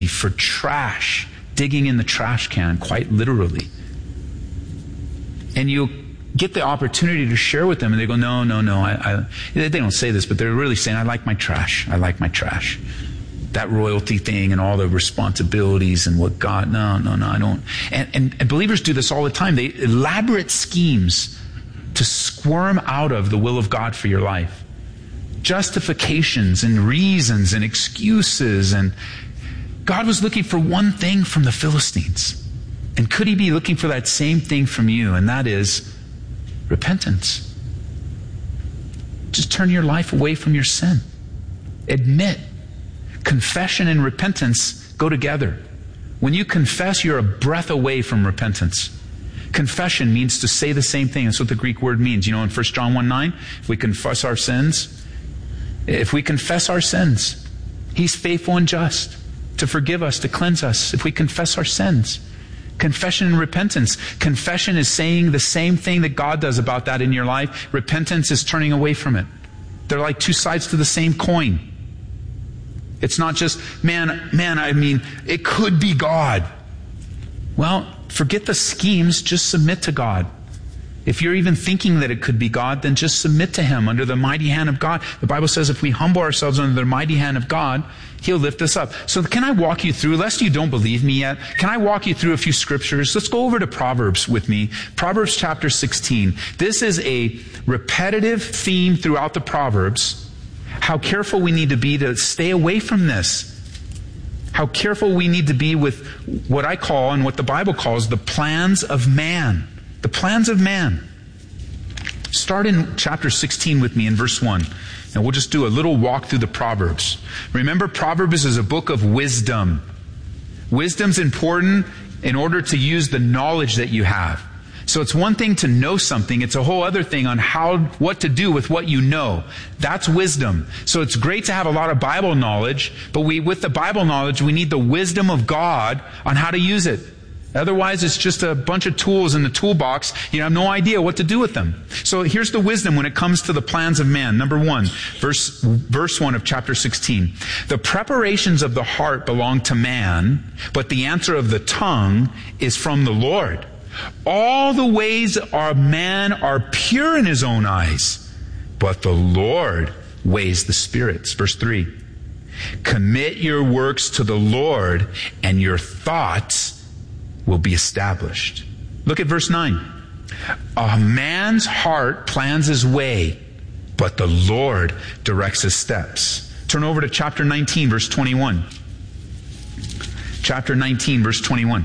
for trash, digging in the trash can, quite literally. And you get the opportunity to share with them, and they go, no. They don't say this, but they're really saying, I like my trash. I like my trash. That royalty thing and all the responsibilities and what God, no, I don't. And believers do this all the time. They elaborate schemes to squirm out of the will of God for your life. Justifications and reasons and excuses. And God was looking for one thing from the Philistines. And could he be looking for that same thing from you? And that is repentance. Just turn your life away from your sin. Admit. Confession and repentance go together. When you confess, you're a breath away from repentance. Confession means to say the same thing. That's what the Greek word means. You know, in 1 John 1:9, if we confess our sins, He's faithful and just to forgive us, to cleanse us, if we confess our sins. Confession and repentance. Confession is saying the same thing that God does about that in your life. Repentance is turning away from it. They're like two sides to the same coin. It's not just, it could be God. Well, forget the schemes, just submit to God. If you're even thinking that it could be God, then just submit to Him under the mighty hand of God. The Bible says if we humble ourselves under the mighty hand of God, He'll lift us up. So can I walk you through, lest you don't believe me yet, can I walk you through a few scriptures? Let's go over to Proverbs with me. Proverbs chapter 16. This is a repetitive theme throughout the Proverbs. How careful we need to be to stay away from this. How careful we need to be with what I call and what the Bible calls the plans of man. The plans of man. Start in chapter 16 with me in verse 1. And we'll just do a little walk through the Proverbs. Remember, Proverbs is a book of wisdom. Wisdom's important in order to use the knowledge that you have. So it's one thing to know something, it's a whole other thing on what to do with what you know. That's wisdom. So it's great to have a lot of Bible knowledge, but with the Bible knowledge, we need the wisdom of God on how to use it. Otherwise, it's just a bunch of tools in the toolbox. You have no idea what to do with them. So here's the wisdom when it comes to the plans of man. Number 1, verse 1 of chapter 16. The preparations of the heart belong to man, but the answer of the tongue is from the Lord. All the ways of man are pure in his own eyes, but the Lord weighs the spirits. Verse 3. Commit your works to the Lord, and your thoughts will be established. Look at verse 9. A man's heart plans his way, but the Lord directs his steps. Turn over to chapter 19, verse 21. Chapter 19, verse 21.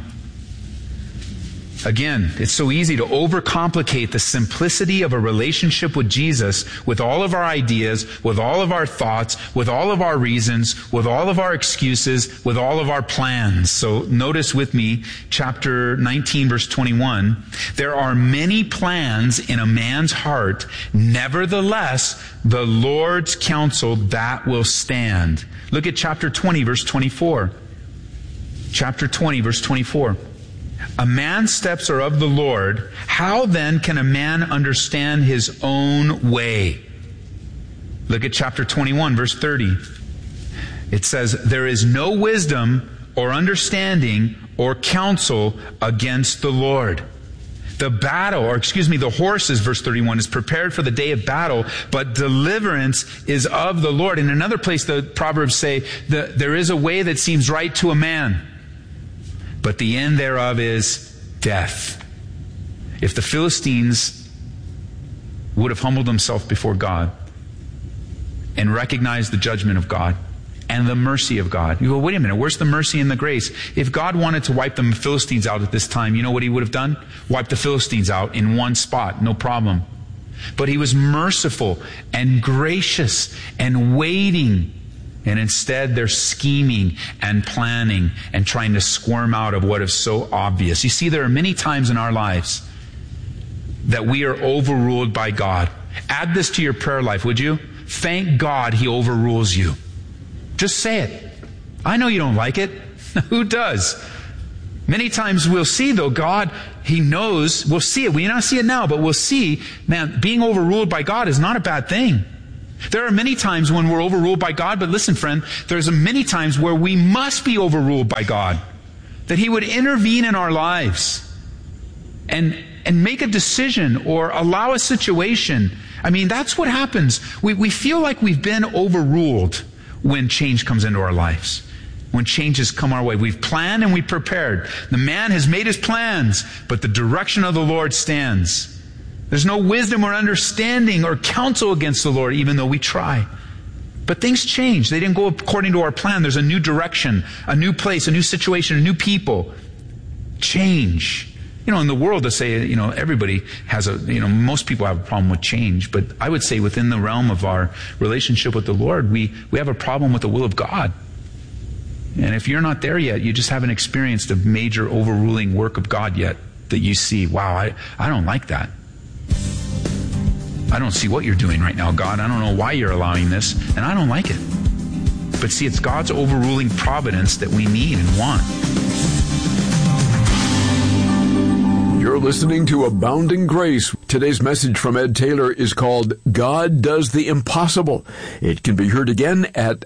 Again, it's so easy to overcomplicate the simplicity of a relationship with Jesus with all of our ideas, with all of our thoughts, with all of our reasons, with all of our excuses, with all of our plans. So notice with me, chapter 19, verse 21. There are many plans in a man's heart. Nevertheless, the Lord's counsel, that will stand. Look at chapter 20, verse 24. Chapter 20, verse 24. A man's steps are of the Lord. How then can a man understand his own way? Look at chapter 21, verse 30. It says, there is no wisdom or understanding or counsel against the Lord. The horses, verse 31, is prepared for the day of battle, but deliverance is of the Lord. In another place, the Proverbs say, there is a way that seems right to a man, but the end thereof is death. If the Philistines would have humbled themselves before God and recognized the judgment of God and the mercy of God. You go, wait a minute, where's the mercy and the grace? If God wanted to wipe the Philistines out at this time, you know what He would have done? Wipe the Philistines out in one spot, no problem. But He was merciful and gracious and waiting. And instead, they're scheming and planning and trying to squirm out of what is so obvious. You see, there are many times in our lives that we are overruled by God. Add this to your prayer life, would you? Thank God He overrules you. Just say it. I know you don't like it. Who does? Many times we'll see, though, God, He knows. We'll see it. We may not see it now, but we'll see, man, being overruled by God is not a bad thing. There are many times when we're overruled by God, but listen, friend, there's many times where we must be overruled by God. That He would intervene in our lives and make a decision or allow a situation. I mean, that's what happens. We feel like we've been overruled when change comes into our lives. When changes come our way. We've planned and we've prepared. The man has made his plans, but the direction of the Lord stands. There's no wisdom or understanding or counsel against the Lord, even though we try. But things change. They didn't go according to our plan. There's a new direction, a new place, a new situation, a new people. Change. In the world, they say, everybody has most people have a problem with change. But I would say within the realm of our relationship with the Lord, we have a problem with the will of God. And if you're not there yet, you just haven't experienced a major overruling work of God yet that you see, wow, I don't like that. I don't see what you're doing right now, God. I don't know why you're allowing this, and I don't like it. But see, it's God's overruling providence that we need and want. You're listening to Abounding Grace. Today's message from Ed Taylor is called God Does the Impossible. It can be heard again at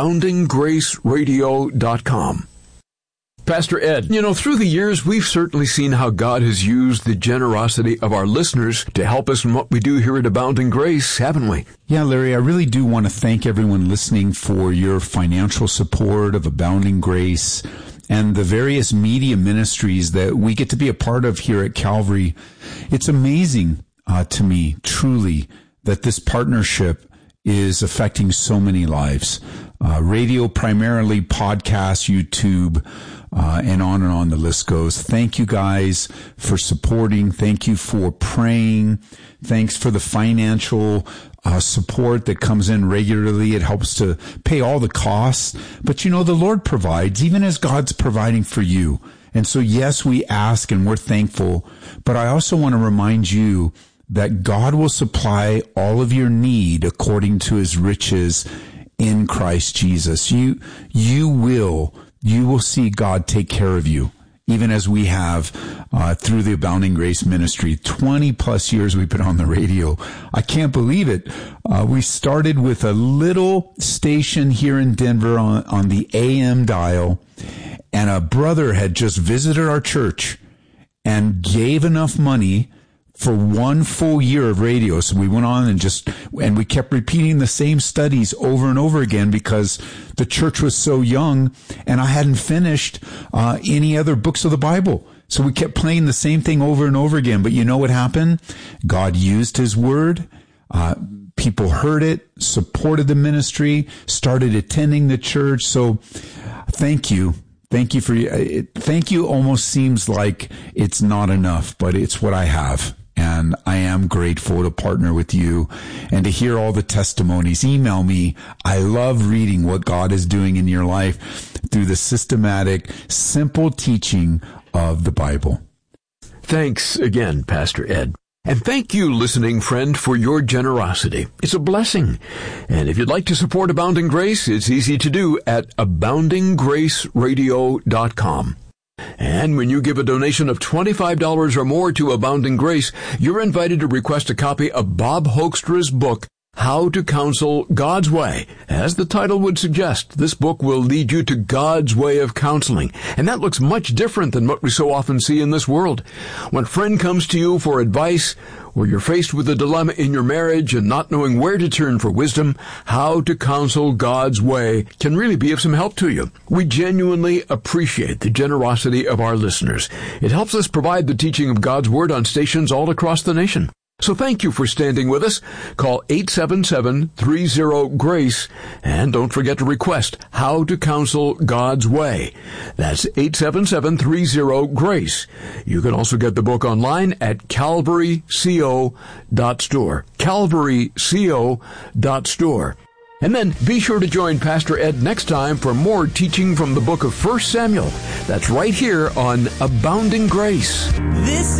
aboundinggraceradio.com. Pastor Ed, through the years, we've certainly seen how God has used the generosity of our listeners to help us in what we do here at Abounding Grace, haven't we? Yeah, Larry, I really do want to thank everyone listening for your financial support of Abounding Grace and the various media ministries that we get to be a part of here at Calvary. It's amazing to me, truly, that this partnership is affecting so many lives. Radio primarily, podcasts, YouTube, and on the list goes. Thank you guys for supporting. Thank you for praying. Thanks for the financial support that comes in regularly. It helps to pay all the costs. But the Lord provides, even as God's providing for you. And so, yes, we ask and we're thankful. But I also want to remind you that God will supply all of your need according to His riches in Christ Jesus. You will see God take care of you, even as we have through the Abounding Grace Ministry. 20 plus years we've been on the radio. I can't believe it. We started with a little station here in Denver on the AM dial, and a brother had just visited our church and gave enough money for one full year of radio. So we went on and we kept repeating the same studies over and over again because the church was so young and I hadn't finished any other books of the Bible. So we kept playing the same thing over and over again. But you know what happened? God used His word. People heard it, supported the ministry, started attending the church. So thank you. Thank you thank you almost seems like it's not enough, but it's what I have. And I am grateful to partner with you and to hear all the testimonies. Email me. I love reading what God is doing in your life through the systematic, simple teaching of the Bible. Thanks again, Pastor Ed. And thank you, listening friend, for your generosity. It's a blessing. And if you'd like to support Abounding Grace, it's easy to do at aboundinggraceradio.com. And when you give a donation of $25 or more to Abounding Grace, you're invited to request a copy of Bob Hoekstra's book, How to Counsel God's Way. As the title would suggest, this book will lead you to God's way of counseling. And that looks much different than what we so often see in this world. When a friend comes to you for advice, or you're faced with a dilemma in your marriage and not knowing where to turn for wisdom, How to Counsel God's Way can really be of some help to you. We genuinely appreciate the generosity of our listeners. It helps us provide the teaching of God's Word on stations all across the nation. So thank you for standing with us. Call 877-30-GRACE and don't forget to request How to Counsel God's Way. That's 877-30-GRACE. You can also get the book online at calvaryco.store. calvaryco.store. And then be sure to join Pastor Ed next time for more teaching from the book of 1 Samuel. That's right here on Abounding Grace.